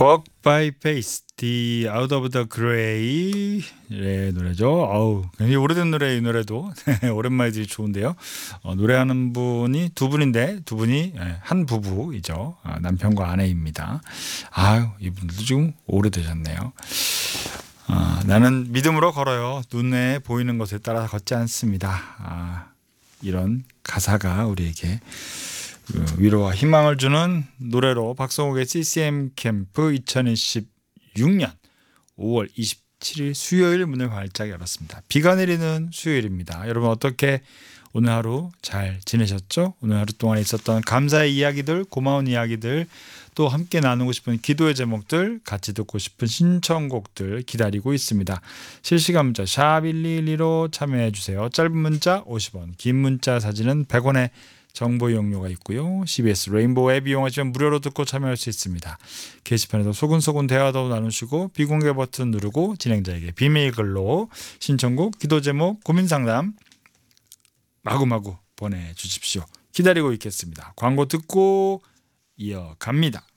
Walk by Faith, The Out of the Gray의 노래죠. 어우, 굉장히 오래된 노래, 이 노래도 오랜만에 들이 좋은데요. 노래하는 분이 두 분인데 두 분이 한 부부이죠. 남편과 아내입니다. 아유, 이분들도 지금 오래되셨네요. 나는 믿음으로 걸어요. 눈에 보이는 것에 따라 걷지 않습니다. 이런 가사가 우리에게 위로와 희망을 주는 노래로 박성욱의 CCM 캠프 2026년 5월 27일 수요일 문을 활짝 열었습니다. 비가 내리는 수요일입니다. 여러분 어떻게 오늘 하루 잘 지내셨죠? 오늘 하루 동안 있었던 감사의 이야기들, 고마운 이야기들, 또 함께 나누고 싶은 기도의 제목들, 같이 듣고 싶은 신청곡들 기다리고 있습니다. 실시간 문자 샵1212로 참여해 주세요. 짧은 문자 50원, 긴 문자 사진은 100원의 정보 이용료가 있고요. CBS 레인보우 앱 이용하시면 무료로 듣고 참여할 수 있습니다. 게시판에서 소근소근 대화도 나누시고 비공개 버튼 누르고 진행자에게 비밀 글로 신청곡, 기도 제목, 고민 상담 마구마구 보내주십시오. 기다리고 있겠습니다. 광고 듣고 이어갑니다.